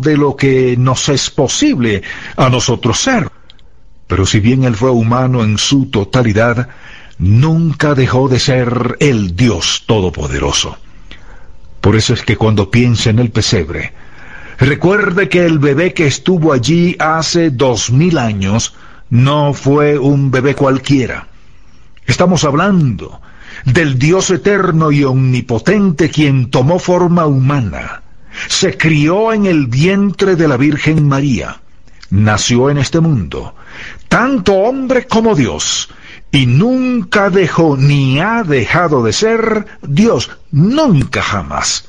de lo que nos es posible a nosotros ser. Pero si bien Él fue humano en su totalidad, nunca dejó de ser el Dios Todopoderoso. Por eso es que cuando piense en el pesebre, recuerde que el bebé que estuvo allí hace 2000 años no fue un bebé cualquiera. Estamos hablando del Dios eterno y omnipotente quien tomó forma humana, se crió en el vientre de la Virgen María, nació en este mundo, tanto hombre como Dios, y nunca dejó ni ha dejado de ser Dios, nunca jamás.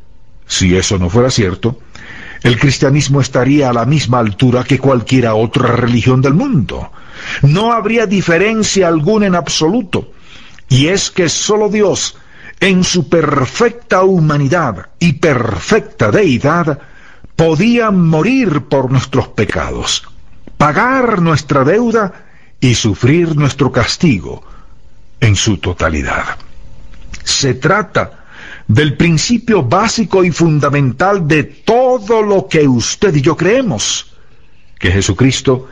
Si eso no fuera cierto, el cristianismo estaría a la misma altura que cualquiera otra religión del mundo. No habría diferencia alguna en absoluto. Y es que solo Dios, en su perfecta humanidad y perfecta deidad, podía morir por nuestros pecados, pagar nuestra deuda y sufrir nuestro castigo en su totalidad. Se trata del principio básico y fundamental de todo lo que usted y yo creemos, que Jesucristo,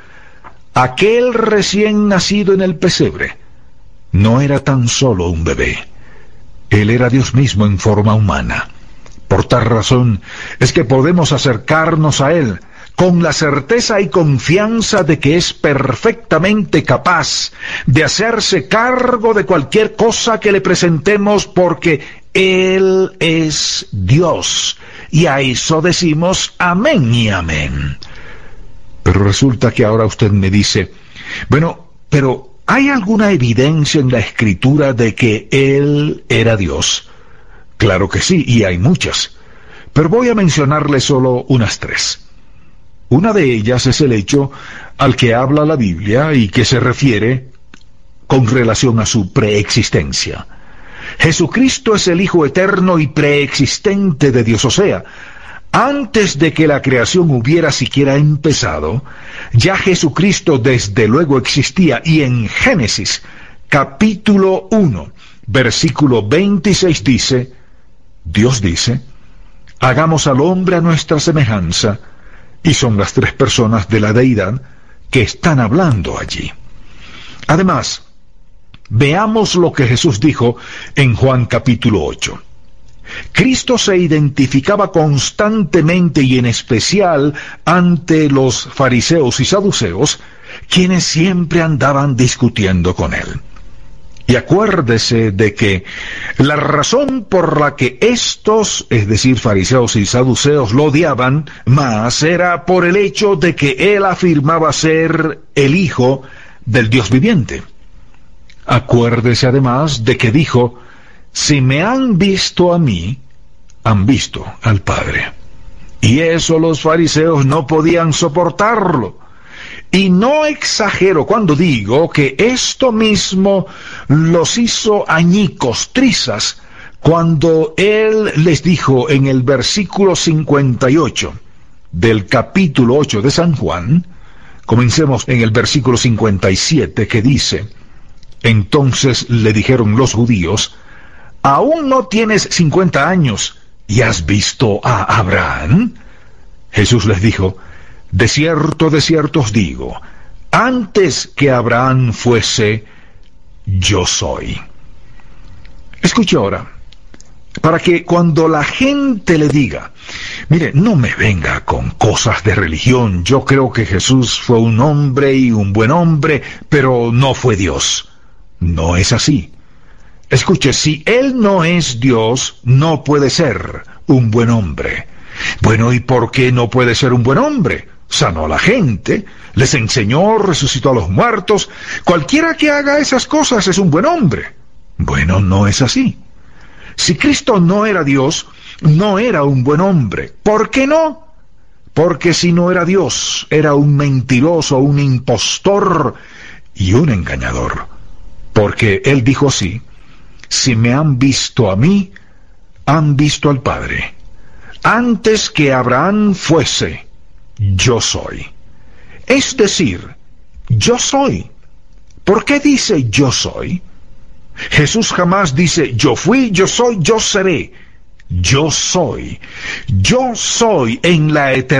aquel recién nacido en el pesebre, no era tan solo un bebé. Él era Dios mismo en forma humana. Por tal razón es que podemos acercarnos a Él con la certeza y confianza de que es perfectamente capaz de hacerse cargo de cualquier cosa que le presentemos, porque Él es Dios. Y a eso decimos amén y amén. Pero resulta que ahora usted me dice, bueno, pero ¿hay alguna evidencia en la Escritura de que Él era Dios? Claro que sí, y hay muchas. Pero voy a mencionarle solo unas 3. Una de ellas es el hecho al que habla la Biblia y que se refiere con relación a su preexistencia. Jesucristo es el Hijo eterno y preexistente de Dios, o sea, antes de que la creación hubiera siquiera empezado, ya Jesucristo desde luego existía, y en Génesis, capítulo 1, versículo 26 dice, Dios dice, hagamos al hombre a nuestra semejanza, y son las 3 personas de la deidad que están hablando allí. Además, veamos lo que Jesús dijo en Juan capítulo 8. Cristo se identificaba constantemente y en especial ante los fariseos y saduceos, quienes siempre andaban discutiendo con él. Y acuérdese de que la razón por la que estos, es decir, fariseos y saduceos, lo odiaban más era por el hecho de que él afirmaba ser el Hijo del Dios viviente. Acuérdese además de que dijo, si me han visto a mí, han visto al Padre. Y eso los fariseos no podían soportarlo. Y no exagero cuando digo que esto mismo los hizo añicos, trizas, cuando Él les dijo en el versículo 58 del capítulo 8 de San Juan, comencemos en el versículo 57, que dice, entonces le dijeron los judíos, ¿aún no tienes 50 años y has visto a Abraham? Jesús les dijo, de cierto os digo, antes que Abraham fuese, yo soy. Escuche ahora, para que cuando la gente le diga, mire, no me venga con cosas de religión, yo creo que Jesús fue un hombre y un buen hombre, pero no fue Dios. No es así. Escuche, si Él no es Dios, no puede ser un buen hombre. Bueno, ¿y por qué no puede ser un buen hombre? Sanó a la gente, les enseñó, resucitó a los muertos. Cualquiera que haga esas cosas es un buen hombre. Bueno, no es así. Si Cristo no era Dios, no era un buen hombre. ¿Por qué no? Porque si no era Dios, era un mentiroso, un impostor y un engañador. Porque Él dijo así, si me han visto a mí, han visto al Padre. Antes que Abraham fuese, yo soy. Es decir, yo soy. ¿Por qué dice yo soy? Jesús jamás dice yo fui, yo soy, yo seré. Yo soy. Yo soy en la eternidad.